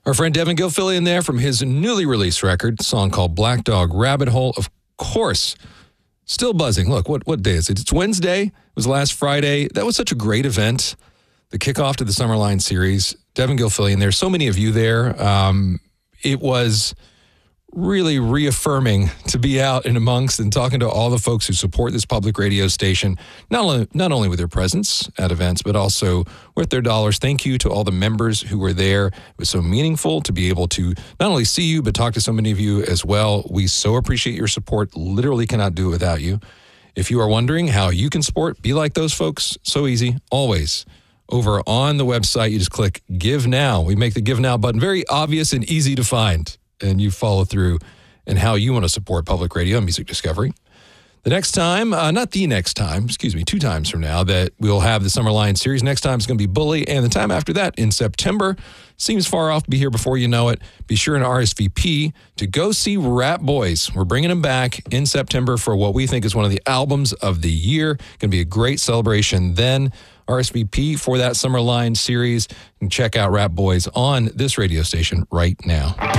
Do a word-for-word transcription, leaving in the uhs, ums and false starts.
Our friend Devin Gilfillian in there from his newly released record, a song called Black Dog Rabbit Hole. Of course, still buzzing. Look, what, what day is it? It's Wednesday. It was last Friday. That was such a great event. The kickoff to the Summerline series. Devin Gilfillian there. So many of you there. Um, it was really reaffirming to be out and amongst and talking to all the folks who support this public radio station, not only, not only with their presence at events, but also with their dollars. Thank you to all the members who were there. It was so meaningful to be able to not only see you, but talk to so many of you as well. We so appreciate your support. Literally cannot do it without you. If you are wondering how you can support, be like those folks, so easy, always. Over on the website, you just click Give Now. We make the Give Now button very obvious and easy to find. And you follow through and how you want to support public radio and music discovery. The next time, uh, not the next time, excuse me, two times from now that we'll have the Summerline series. Next time is going to be Bully. And the time after that in September seems far off. Be here before you know it. Be sure and R S V P to go see Rat Boys. We're bringing them back in September for what we think is one of the albums of the year. Going to be a great celebration then. R S V P for that Summerline series. And check out Rat Boys on this radio station right now.